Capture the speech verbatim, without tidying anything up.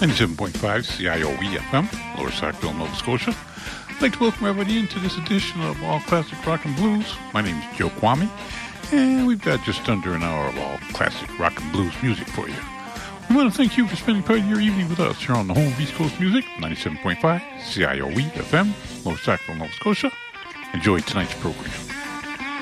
ninety-seven point five C I O E F M, Lower Sackville, Nova Scotia. I'd like to welcome everybody into this edition of All Classic Rock and Blues. My name is Joe Kwame, and we've got just under an hour of all classic rock and blues music for you. We want to thank you for spending part of your evening with us here on the home of East Coast Music, ninety-seven point five C I O E F M, Lower Sackville, Nova Scotia. Enjoy tonight's program.